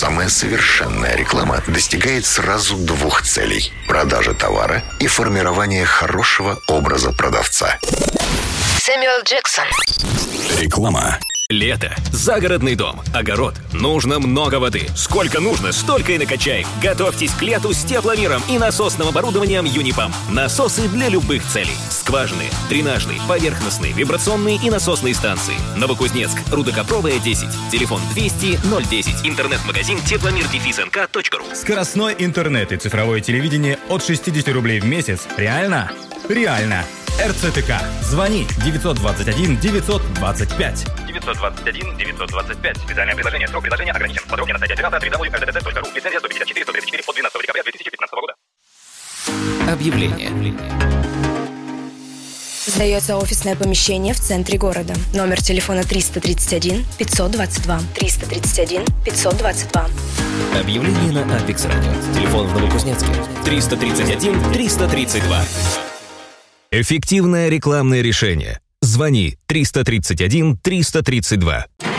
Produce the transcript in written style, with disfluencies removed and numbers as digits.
самая совершенная реклама достигает сразу двух целей: продажи товара и формирование хорошего образа продавца. Сэмюэл Джексон. Реклама. Лето. Загородный дом. Огород. Нужно много воды. Сколько нужно, столько и накачай. Готовьтесь к лету с тепломиром и насосным оборудованием Юнипам. Насосы для любых целей. Скважины, дренажные, поверхностные, вибрационные и насосные станции. Новокузнецк. Рудокопровая, 10. Телефон 200 010. Интернет-магазин тепломир-нк.ру. Скоростной интернет и цифровое телевидение от 60 рублей в месяц. Реально? Реально. РЦТК. Звони 921 925. 921 925. Специальное предложение. Срок предложения ограничен. Подробнее на сайте оператора www.rtc.ru. Лицензия 154-134 от 12 декабря 2015 года. Объявление. Сдается офисное помещение в центре города. Номер телефона 331 522. 331 522. Объявление на Апекс Радио. Телефон в Новокузнецке 331 332. Эффективное рекламное решение. Звони 331 332.